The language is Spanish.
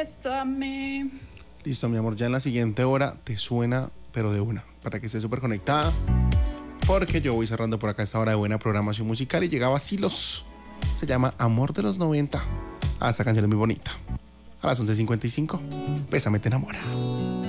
Bésame. Listo, mi amor, ya en la siguiente hora te suena, pero de una, para que estés súper conectada, porque yo voy cerrando por acá esta hora de buena programación musical y llegaba Silos. Se llama Amor de los 90. Esta canción es muy bonita. A las 11:55, Bésame te enamora.